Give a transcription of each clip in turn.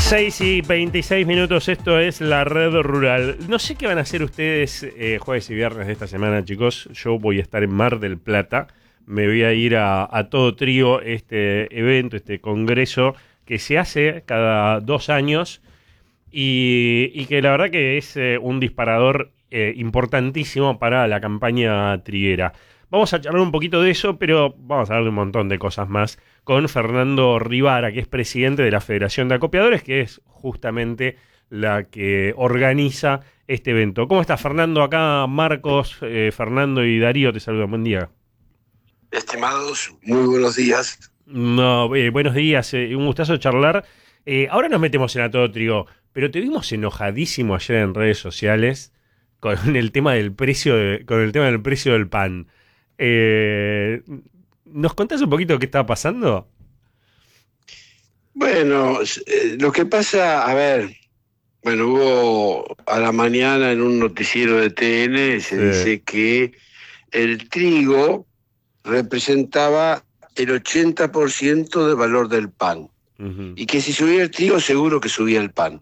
6:26, esto es la Red Rural. No sé qué van a hacer ustedes jueves y viernes de esta semana, chicos. Yo voy a estar en Mar del Plata. Me voy a ir a Todo Trigo, este evento, este congreso que se hace cada 2 años y que la verdad que es un disparador importantísimo para la campaña triguera. Vamos a charlar un poquito de eso, pero vamos a hablar de un montón de cosas más con Fernando Rivara, que es presidente de la Federación de Acopiadores, que es justamente la que organiza este evento. ¿Cómo estás, Fernando? Acá Marcos, Fernando y Darío te saludan. Buen día. Estimados, muy buenos días. No, buenos días, un gustazo charlar. Ahora nos metemos en A Todo Trigo, pero te vimos enojadísimo ayer en redes sociales con el tema del precio del pan. ¿Nos contás un poquito qué está pasando? Bueno, lo que pasa, a ver, bueno, hubo a la mañana en un noticiero de TN, se dice que el trigo representaba el 80% del valor del pan. Uh-huh. Y que si subía el trigo, seguro que subía el pan.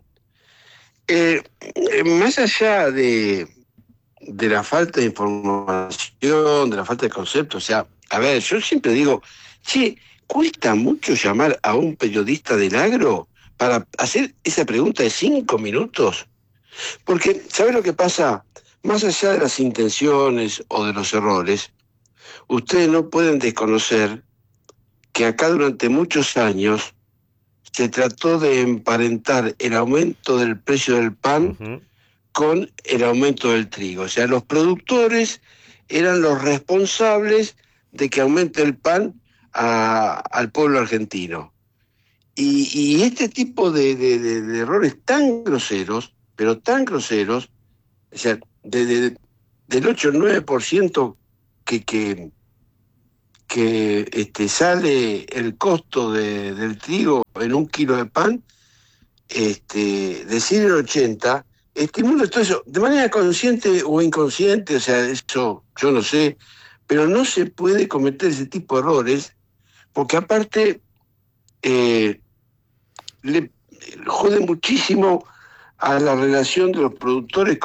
Más allá de la falta de información, de la falta de concepto, o sea, a ver, yo siempre digo, che, ¿cuesta mucho llamar a un periodista del agro para hacer esa pregunta de 5 minutos? Porque, ¿sabes lo que pasa? Más allá de las intenciones o de los errores, ustedes no pueden desconocer que acá durante muchos años se trató de emparentar el aumento del precio del pan Uh-huh. con el aumento del trigo. O sea, los productores eran los responsables de que aumente el pan al pueblo argentino. Y este tipo de errores tan groseros, pero tan groseros, o sea, del 8 al 9% que sale el costo del trigo en un kilo de pan, decir el 80, estimula todo eso, de manera consciente o inconsciente, o sea, eso yo no sé, pero no se puede cometer ese tipo de errores, porque aparte le jode muchísimo a la relación de los productores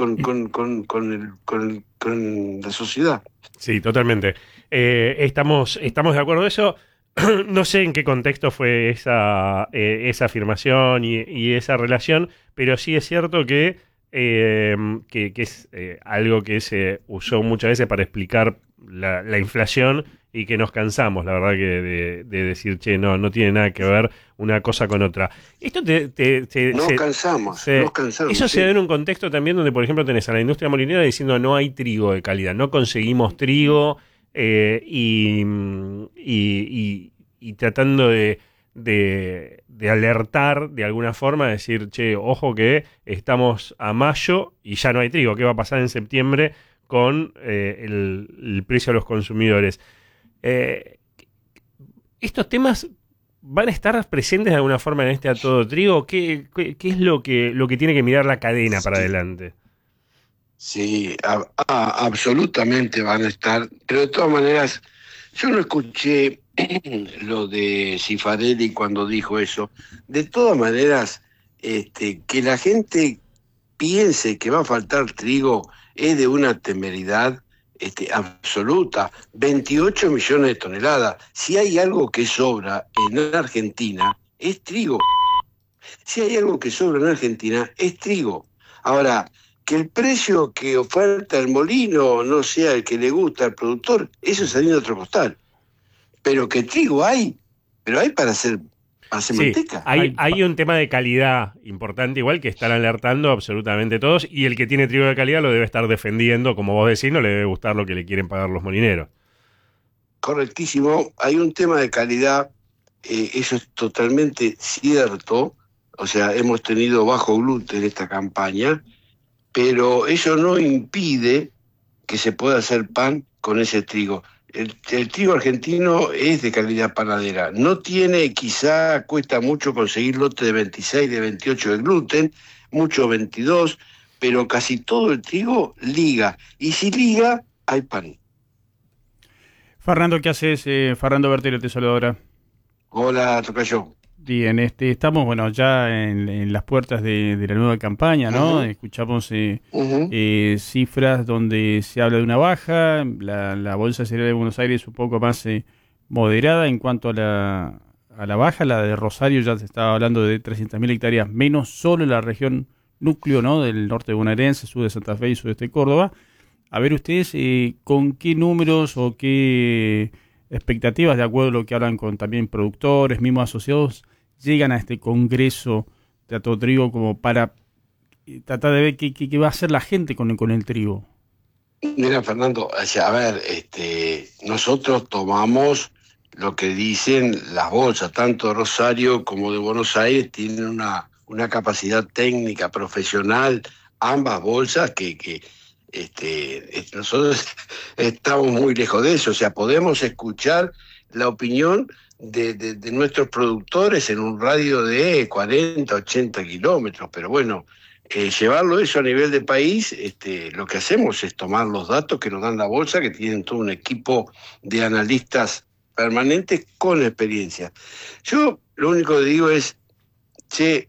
con la sociedad. Sí, totalmente. Estamos de acuerdo en eso. No sé en qué contexto fue esa afirmación y esa relación, pero sí es cierto que es algo que se usó muchas veces para explicar la inflación y que nos cansamos, la verdad, que de decir, che, no tiene nada que ver una cosa con otra. Esto Nos cansamos. eso se da en un contexto también donde, por ejemplo, tenés a la industria molinera diciendo no hay trigo de calidad, no conseguimos trigo, y tratando de alertar de alguna forma, decir, che, ojo que estamos a mayo y ya no hay trigo, ¿qué va a pasar en septiembre con el precio a los consumidores? Estos temas van a estar presentes de alguna forma en este A Todo Trigo. ¿Qué es lo que tiene que mirar la cadena para adelante? Sí, absolutamente van a estar, pero de todas maneras, yo no escuché lo de Cifarelli cuando dijo eso. De todas maneras, que la gente piense que va a faltar trigo es de una temeridad absoluta. 28 millones de toneladas. Si hay algo que sobra en Argentina, es trigo. Si hay algo que sobra en Argentina, es trigo. Ahora, que el precio que oferta el molino no sea el que le gusta al productor, eso es harina de otro costal. Pero que trigo hay, pero hay para hacer Sí, manteca. hay un tema de calidad importante, igual que están alertando absolutamente todos, y el que tiene trigo de calidad lo debe estar defendiendo, como vos decís, no le debe gustar lo que le quieren pagar los molineros. Correctísimo, hay un tema de calidad, eso es totalmente cierto, o sea, hemos tenido bajo gluten esta campaña, pero eso no impide que se pueda hacer pan con ese trigo. El trigo argentino es de calidad panadera. No tiene, quizá cuesta mucho conseguir lote de 26, de 28 de gluten, mucho 22, pero casi todo el trigo liga. Y si liga, hay pan. Fernando, ¿qué haces? Fernando Bertelo te saluda ahora. Hola, tocayo. Bien, estamos, bueno, ya en las puertas de la nueva campaña, ¿no? Ujú, Escuchamos ujú. cifras donde se habla de una baja, la Bolsa Cereal de Buenos Aires un poco más moderada en cuanto a la baja, la de Rosario ya se estaba hablando de 300.000 hectáreas menos solo en la región núcleo, ¿no? Del norte bonaerense, sur de Santa Fe y sudeste de Córdoba. A ver ustedes con qué números o qué expectativas, de acuerdo a lo que hablan con también productores, mismos asociados, llegan a este congreso de Ato Trigo como para tratar de ver qué va a hacer la gente con el trigo. Mira, Fernando, o sea, a ver, nosotros tomamos lo que dicen las bolsas, tanto de Rosario como de Buenos Aires, tienen una capacidad técnica, profesional, ambas bolsas nosotros estamos muy lejos de eso, o sea, podemos escuchar la opinión de nuestros productores en un radio de 40, 80 kilómetros, pero bueno, llevarlo eso a nivel de país, lo que hacemos es tomar los datos que nos dan la bolsa, que tienen todo un equipo de analistas permanentes con experiencia. Yo lo único que digo es, che,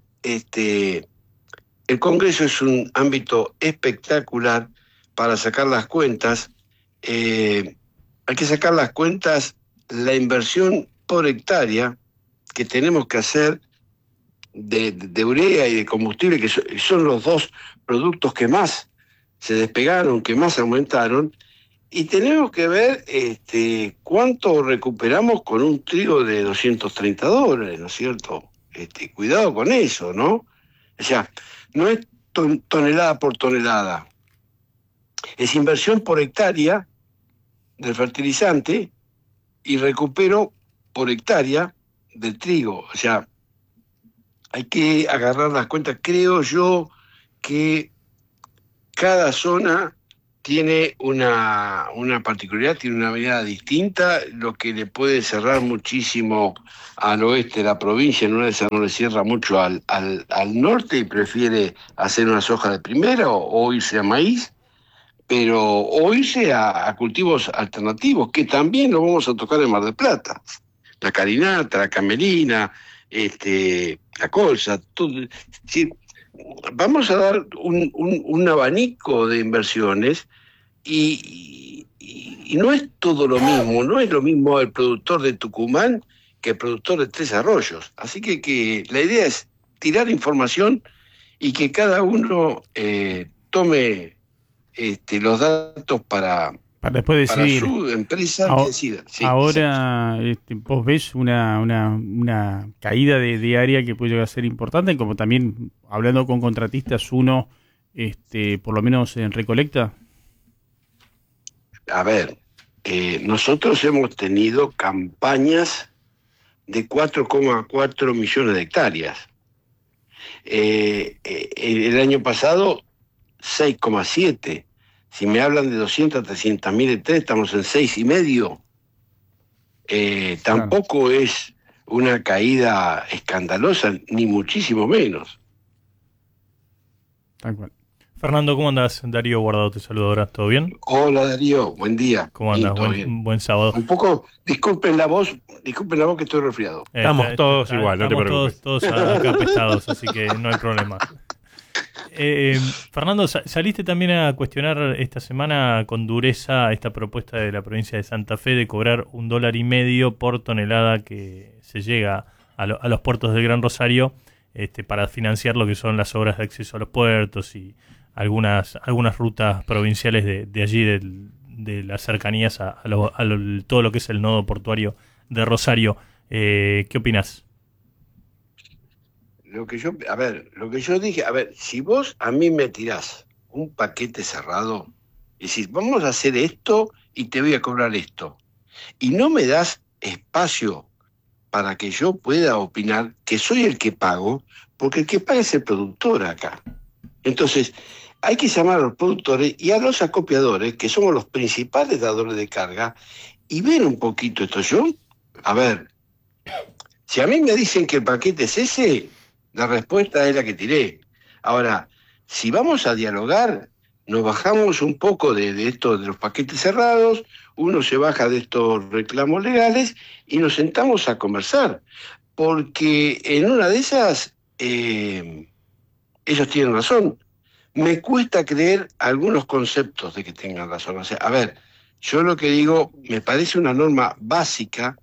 el Congreso es un ámbito espectacular para sacar las cuentas. Hay que sacar las cuentas, la inversión por hectárea que tenemos que hacer de urea y de combustible, que son los dos productos que más se despegaron, que más aumentaron, y tenemos que ver cuánto recuperamos con un trigo de $230, ¿no es cierto? Cuidado con eso, ¿no? O sea, no es tonelada por tonelada, es inversión por hectárea del fertilizante y recupero por hectárea del trigo. O sea, hay que agarrar las cuentas. Creo yo que cada zona tiene una particularidad, tiene una mirada distinta, lo que le puede cerrar muchísimo al oeste de la provincia, en una de esas no le cierra mucho al norte y prefiere hacer una soja de primera o irse a maíz, pero o irse a cultivos alternativos, que también lo vamos a tocar en Mar del Plata. La carinata, la camelina, la colza, todo. Sí, vamos a dar un abanico de inversiones y no es todo lo mismo, no es lo mismo el productor de Tucumán que el productor de Tres Arroyos. Así que la idea es tirar información y que cada uno tome los datos Para después para decidir. su empresa que decida. Sí, exacto. Ahora, vos ves una caída de área que puede llegar a ser importante, como también hablando con contratistas, uno, por lo menos en recolecta. A ver, nosotros hemos tenido campañas de 4,4 millones de hectáreas. El año pasado, 6,7. Si me hablan de 200, 300 mil hectáreas, estamos en 6,5. Claro, Tampoco es una caída escandalosa, ni muchísimo menos. tal cual. Fernando, ¿cómo andás? Darío Guardado te saludo ahora, ¿todo bien? Hola Darío, buen día. ¿Cómo Sí, andás? todo bien. Buen sábado. Un poco, disculpen la voz que estoy resfriado. Estamos todos igual, no te estamos preocupes. todos acá apestados, así que no hay problema. Fernando, saliste también a cuestionar esta semana con dureza esta propuesta de la provincia de Santa Fe de cobrar $1.50 por tonelada que se llega a los puertos del Gran Rosario para financiar lo que son las obras de acceso a los puertos y algunas rutas provinciales de allí, de las cercanías a todo lo que es el nodo portuario de Rosario. ¿Qué opinás? Lo que yo dije, si vos a mí me tirás un paquete cerrado y decís, vamos a hacer esto y te voy a cobrar esto, y no me das espacio para que yo pueda opinar, que soy el que pago, porque el que paga es el productor acá. Entonces, hay que llamar a los productores y a los acopiadores, que somos los principales dadores de carga, y ver un poquito esto. Si a mí me dicen que el paquete es ese, la respuesta es la que tiré. Ahora, si vamos a dialogar, nos bajamos un poco de esto de los paquetes cerrados, uno se baja de estos reclamos legales y nos sentamos a conversar. porque en una de esas ellos tienen razón. Me cuesta creer algunos conceptos de que tengan razón. O sea, a ver, yo lo que digo, me parece una norma básica,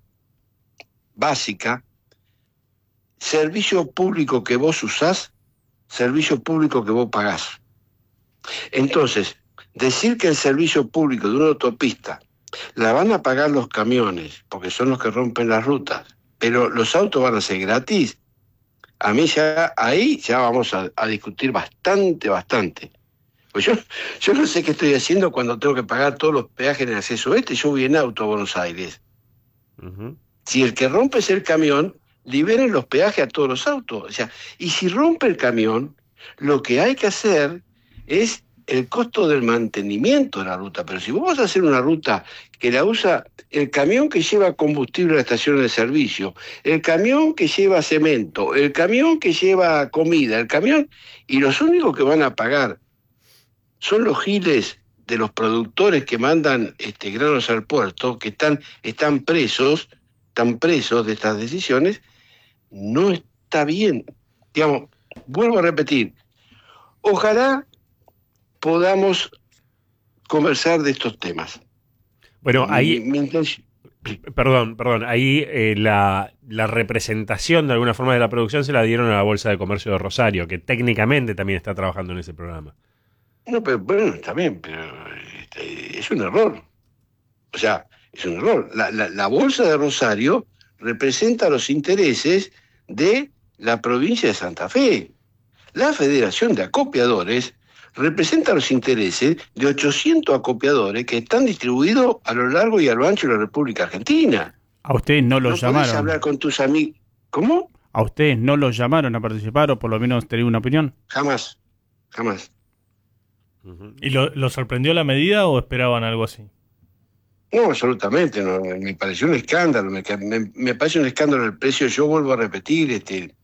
servicio público que vos usás, servicio público que vos pagás. Entonces, decir que el servicio público de una autopista la van a pagar los camiones, porque son los que rompen las rutas, pero los autos van a ser gratis, a mí ya, ahí ya vamos a discutir bastante. Pues yo no sé qué estoy haciendo cuando tengo que pagar todos los peajes en el acceso este, yo voy en auto a Buenos Aires. Ujú. Si el que rompe es el camión, liberen los peajes a todos los autos. O sea, y si rompe el camión, lo que hay que hacer es el costo del mantenimiento de la ruta. Pero si vos vas a hacer una ruta que la usa el camión que lleva combustible a la estación de servicio, el camión que lleva cemento, el camión que lleva comida, el camión, y los únicos que van a pagar son los giles de los productores que mandan granos al puerto, que están presos de estas decisiones, no está bien. Digamos, vuelvo a repetir, ojalá podamos conversar de estos temas. Bueno, ahí, Mi intención... perdón, ahí la representación de alguna forma de la producción se la dieron a la Bolsa de Comercio de Rosario, que técnicamente también está trabajando en ese programa. No, pero bueno, está bien, pero es un error. O sea, es un error. La Bolsa de Rosario representa los intereses de la provincia de Santa Fe. La Federación de Acopiadores representa los intereses de 800 acopiadores que están distribuidos a lo largo y a lo ancho de la República Argentina. A ustedes no los ¿No podés llamaron. hablar con tus amigos? ¿Cómo? A ustedes no los llamaron a participar o por lo menos tener una opinión. Jamás. Ujú. ¿Y lo sorprendió la medida o esperaban algo así? No, absolutamente, no, me pareció un escándalo, me parece un escándalo el precio. Yo vuelvo a repetir,